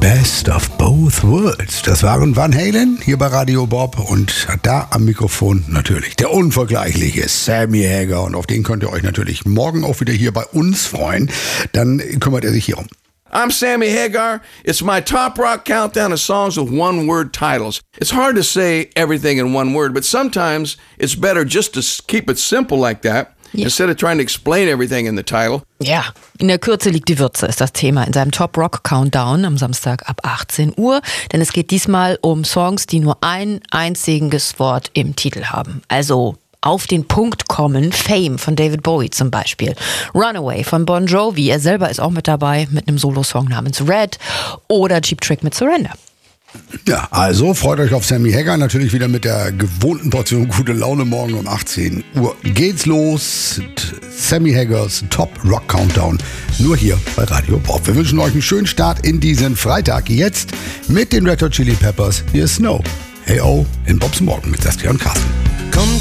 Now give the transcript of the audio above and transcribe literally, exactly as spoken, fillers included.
Best of Both Worlds. Das waren Van Halen hier bei Radio Bob und da am Mikrofon natürlich der unvergleichliche Sammy Hagar. Und auf den könnt ihr euch natürlich morgen auch wieder hier bei uns freuen. Dann kümmert er sich hier um. I'm Sammy Hagar. It's my top rock countdown of songs with one-word titles. It's hard to say everything in one word, but sometimes it's better just to keep it simple like that. Yeah. Instead of trying to explain everything in the title. Ja, in der Kürze liegt die Würze, ist das Thema in seinem Top Rock Countdown am Samstag ab achtzehn Uhr. Denn es geht diesmal um Songs, die nur ein einziges Wort im Titel haben. Also auf den Punkt kommen. Fame von David Bowie zum Beispiel. Runaway von Bon Jovi. Er selber ist auch mit dabei mit einem Solo-Song namens Red. Oder Cheap Trick mit Surrender. Ja, also freut euch auf Sammy Hagar, natürlich wieder mit der gewohnten Portion gute Laune. Morgen um achtzehn Uhr geht's los. Sammy Hagars Top Rock Countdown, nur hier bei Radio Bob. Wir wünschen euch einen schönen Start in diesen Freitag. Jetzt mit den Red Hot Chili Peppers. Hier ist Snow. Hey oh, in Bobs Morgen mit Saskia und Carsten.